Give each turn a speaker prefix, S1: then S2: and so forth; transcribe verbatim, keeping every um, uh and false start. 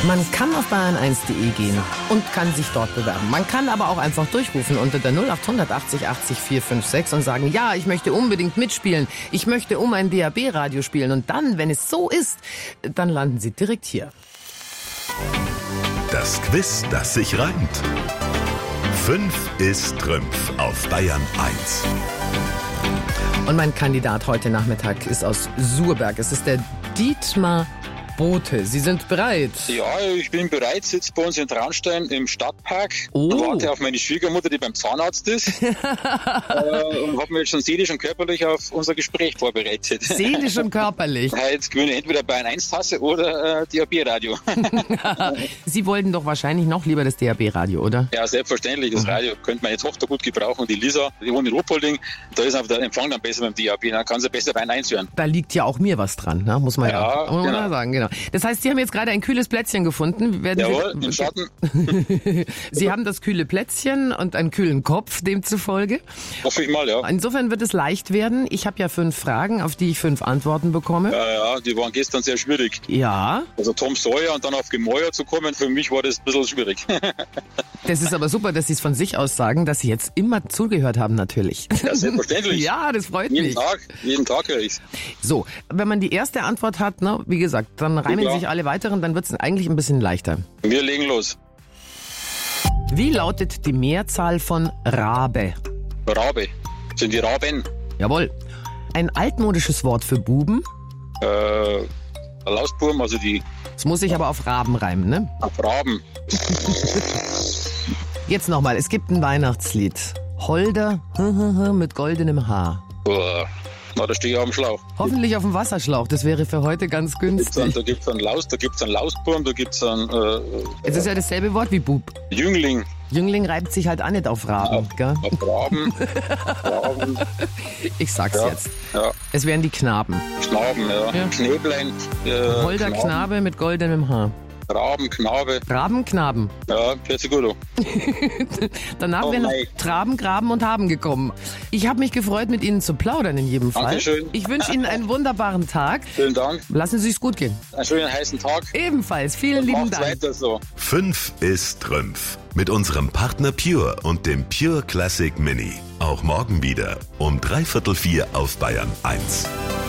S1: Man kann auf bayern eins punkt de gehen und kann sich dort bewerben. Man kann aber auch einfach durchrufen unter der null acht hundert achtzig achtzig vier fünf sechs und sagen, ja, ich möchte unbedingt mitspielen. Ich möchte um ein D A B-Radio spielen. Und dann, wenn es so ist, dann landen Sie direkt hier.
S2: Das Quiz, das sich reimt. Fünf ist Trümpf auf Bayern eins.
S1: Und mein Kandidat heute Nachmittag ist aus Suhrberg. Es ist der Dietmar Bote. Sie sind bereit?
S3: Ja, ich bin bereit, sitze bei uns in Traunstein im Stadtpark
S1: Oh.
S3: und warte auf meine Schwiegermutter, die beim Zahnarzt ist äh, und habe mich jetzt schon seelisch und körperlich auf unser Gespräch vorbereitet.
S1: Seelisch und körperlich.
S3: Heute gewinne ich entweder Bayern eins Tasse oder äh, D A B-Radio.
S1: Sie wollten doch wahrscheinlich noch lieber das D A B-Radio, oder?
S3: Ja, selbstverständlich. Das Radio könnte meine Tochter gut gebrauchen, die Lisa, die wohnt in Ruhpolding. Da ist einfach der Empfang dann besser beim D A B, dann kann sie besser Bayern eins hören.
S1: Da liegt ja auch mir was dran, ne? Muss man ja,
S3: Ja,
S1: muss man
S3: genau.
S1: sagen, genau. Das heißt, Sie haben jetzt gerade ein kühles Plätzchen gefunden. Werden
S3: Jawohl,
S1: Sie,
S3: im Schatten.
S1: Sie haben das kühle Plätzchen und einen kühlen Kopf demzufolge.
S3: Hoffe ich mal, ja.
S1: Insofern wird es leicht werden. Ich habe ja fünf Fragen, auf die ich fünf Antworten bekomme.
S3: Ja, ja, die waren gestern sehr schwierig.
S1: Ja,
S3: Also Tom Sawyer und dann auf Gemäuer zu kommen, für mich war das ein bisschen schwierig.
S1: das ist aber super, dass Sie es von sich aus sagen, dass Sie jetzt immer zugehört haben, natürlich.
S3: Ja, selbstverständlich.
S1: Ja, das freut
S3: Jeden
S1: mich.
S3: Tag, jeden Tag höre ich's.
S1: So, wenn man die erste Antwort hat, ne, wie gesagt, dann reimen
S3: Ja.
S1: sich alle weiteren, dann wird es eigentlich ein bisschen leichter.
S3: Wir legen los.
S1: Wie lautet die Mehrzahl von Rabe?
S3: Rabe. Sind die Raben?
S1: Jawohl. Ein altmodisches Wort für Buben.
S3: Äh, Lausburm, also die
S1: Es muss sich aber auf Raben reimen, ne?
S3: Raben.
S1: Jetzt nochmal, es gibt ein Weihnachtslied. Holder mit goldenem Haar.
S3: Boah. Na, da stehe ich auf dem Schlauch.
S1: Hoffentlich auf dem Wasserschlauch, das wäre für heute ganz
S3: Gibt's dann,
S1: günstig.
S3: da gibt es einen Laus, da gibt es einen Lausburm, da gibt es einen äh,
S1: Es ist ja dasselbe Wort wie Bub.
S3: Jüngling.
S1: Jüngling reibt sich halt auch nicht auf Raben, gell?
S3: Auf Raben. Raben.
S1: Ich sag's
S3: Ja.
S1: jetzt.
S3: Ja.
S1: Es wären die Knaben.
S3: Knaben, ja.
S1: Ja.
S3: Knäblein. Äh,
S1: Holder
S3: Knaben,
S1: Knabe mit goldenem Haar.
S3: Raben, Knabe.
S1: Raben, Knaben.
S3: Ja, hört sich gut an.
S1: Danach
S3: Oh
S1: wären noch
S3: nein.
S1: Traben, Graben und Haben gekommen. Ich habe mich gefreut, mit Ihnen zu plaudern in jedem Fall.
S3: Dankeschön.
S1: Ich wünsche Ihnen einen wunderbaren Tag.
S3: Vielen Dank.
S1: Lassen Sie es gut gehen.
S3: Einen schönen heißen Tag.
S1: Ebenfalls. Vielen lieben
S3: Macht's
S1: Dank.
S3: weiter so.
S2: Fünf ist Trümpf. Mit unserem Partner Pure und dem Pure Classic Mini. Auch morgen wieder um dreiviertel vier auf Bayern eins.